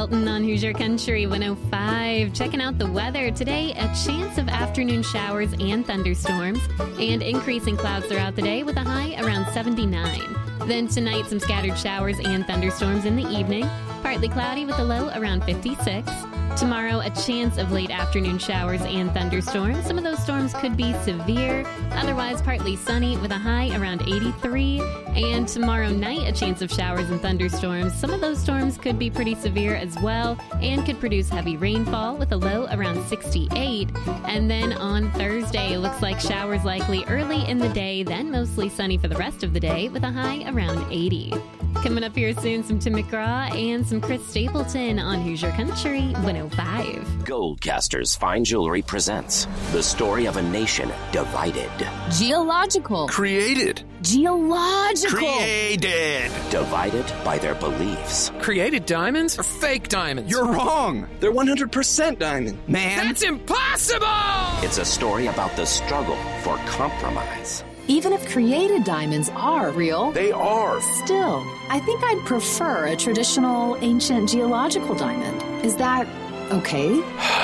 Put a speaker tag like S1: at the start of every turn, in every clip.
S1: Dalton on Hoosier Country 105. Checking out the weather. Today, a chance of afternoon showers and thunderstorms, and increasing clouds throughout the day with a high around 79. Then tonight, some scattered showers and thunderstorms in the evening. Partly cloudy with a low around 56. Tomorrow, a chance of late afternoon showers and thunderstorms. Some of those storms could be severe. Otherwise, partly sunny with a high around 83. And tomorrow night, a chance of showers and thunderstorms. Some of those storms could be pretty severe as well and could produce heavy rainfall with a low around 68. And then on Thursday, it looks like showers likely early in the day, then mostly sunny for the rest of the day with a high around 80. Coming up here soon, some Tim McGraw and some Chris Stapleton on Hoosier Country 105.
S2: Goldcaster's Fine Jewelry presents the story of a nation divided.
S3: Geological.
S4: Created.
S3: Geological.
S4: Created.
S2: Divided by their beliefs.
S5: Created diamonds or fake diamonds?
S4: You're wrong. They're 100% diamond. Man.
S5: That's impossible!
S2: It's a story about the struggle for compromise.
S3: Even if created diamonds are real,
S4: They are.
S3: still, I think I'd prefer a traditional, ancient geological diamond. Is that okay?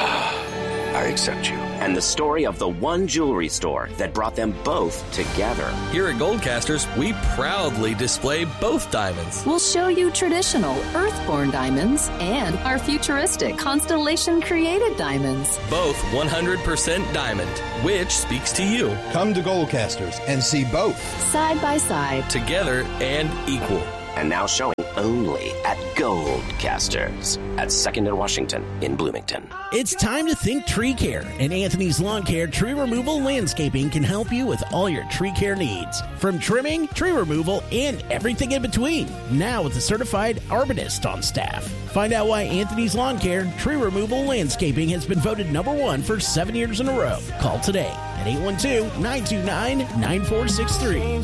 S4: I accept you.
S2: And the story of the one jewelry store that brought them both together.
S6: Here at Goldcasters, we proudly display both diamonds.
S3: We'll show you traditional, earthborn diamonds and our futuristic, constellation-created diamonds.
S6: Both 100% diamond, which speaks to you.
S7: Come to Goldcasters and see both.
S3: Side by side.
S6: Together and equal.
S2: And now showing only at Goldcasters at 2nd and Washington in Bloomington.
S8: It's time to think tree care, and Anthony's Lawn Care Tree Removal and Landscaping can help you with all your tree care needs, from trimming, tree removal, and everything in between. Now with a certified arborist on staff. Find out why Anthony's Lawn Care Tree Removal and Landscaping has been voted #1 for 7 years in a row. Call today at 812-929-9463.